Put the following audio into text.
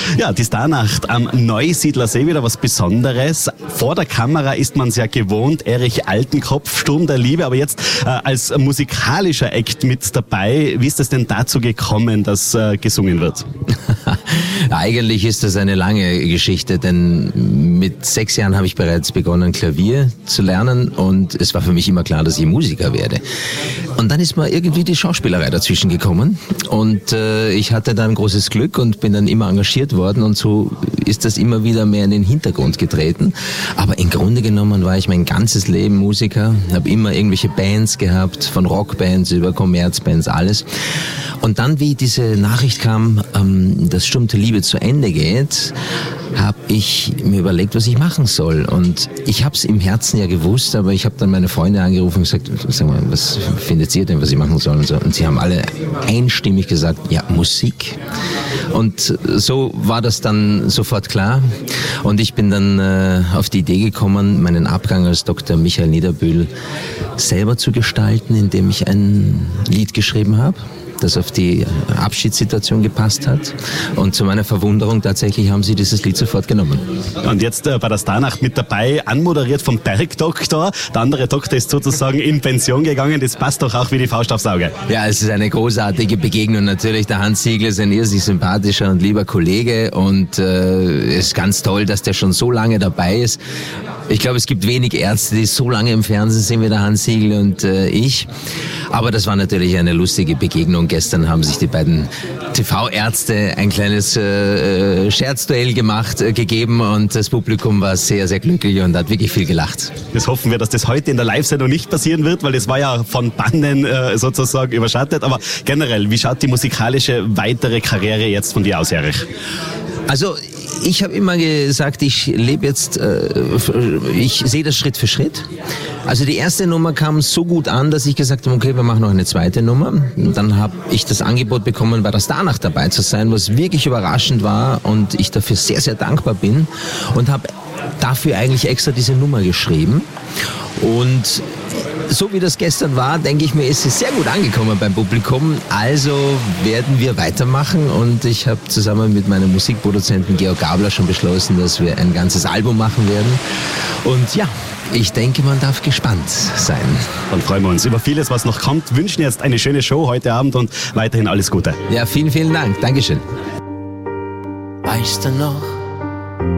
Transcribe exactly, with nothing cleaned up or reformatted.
Ja, die Starnacht am Neusiedlersee, wieder was Besonderes. Vor der Kamera ist man es ja gewohnt, Erich Altenkopf, Sturm der Liebe, aber jetzt äh, als musikalischer Act mit dabei. Wie ist es denn dazu gekommen, dass äh, gesungen wird? Eigentlich ist das eine lange Geschichte, denn mit sechs Jahren habe ich bereits begonnen, Klavier zu lernen und es war für mich immer klar, dass ich Musiker werde. Und dann ist mir irgendwie die Schauspielerei dazwischen gekommen und äh, ich hatte dann großes Glück und bin dann immer engagiert worden und so ist das immer wieder mehr in den Hintergrund getreten. Aber im Grunde genommen war ich mein ganzes Leben Musiker, habe immer irgendwelche Bands gehabt, von Rockbands über Kommerzbands, alles. Und dann, wie diese Nachricht kam, ähm, dass Sturm der Liebe zu Ende geht, habe ich mir überlegt, was ich machen soll. Und ich habe es im Herzen ja gewusst, aber ich habe dann meine Freunde angerufen und gesagt, sag mal, was findet ihr denn, was ich machen soll? Und, so. Und sie haben alle einstimmig gesagt, ja, Musik. Und so war das dann sofort klar. Und ich bin dann äh, auf die Idee gekommen, meinen Abgang als Doktor Michael Niederbühl selber zu gestalten, indem ich ein Lied geschrieben habe, das auf die Abschiedssituation gepasst hat. Und zu meiner Verwunderung tatsächlich haben sie dieses Lied sofort genommen. Und jetzt äh, bei der Starnacht mit dabei, anmoderiert vom Bergdoktor. Der andere Doktor ist sozusagen in Pension gegangen. Das passt doch auch wie die Faust aufs Auge. Ja, es ist eine großartige Begegnung. Natürlich, der Hans Ziegler ist ein irrsinnig sympathischer und lieber Kollege und äh, es ist ganz toll, dass der schon so lange dabei ist. Ich glaube, es gibt wenig Ärzte, die so lange im Fernsehen sind wie der Hans Ziegler und äh, ich. Aber das war natürlich eine lustige Begegnung. Gestern haben sich die beiden T V-Ärzte ein kleines äh, Scherzduell gemacht, äh, gegeben und das Publikum war sehr, sehr glücklich und hat wirklich viel gelacht. Das hoffen wir, dass das heute in der Live-Sendung nicht passieren wird, weil das war ja von Banden äh, sozusagen überschattet. Aber generell, wie schaut die musikalische weitere Karriere jetzt von dir aus, Erich? Also ich habe immer gesagt, ich lebe jetzt, äh, ich sehe das Schritt für Schritt. Also die erste Nummer kam so gut an, dass ich gesagt habe, okay, wir machen noch eine zweite Nummer. Und dann habe ich das Angebot bekommen, bei der Starnacht dabei zu sein, was wirklich überraschend war und ich dafür sehr, sehr dankbar bin und habe dafür eigentlich extra diese Nummer geschrieben. Und so wie das gestern war, denke ich mir, ist es sehr gut angekommen beim Publikum. Also werden wir weitermachen und ich habe zusammen mit meinem Musikproduzenten Georg Gabler schon beschlossen, dass wir ein ganzes Album machen werden. Und ja, ich denke, man darf gespannt sein. Dann freuen wir uns über vieles, was noch kommt. Wünschen jetzt eine schöne Show heute Abend und weiterhin alles Gute. Ja, vielen, vielen Dank. Dankeschön. Weißt du noch,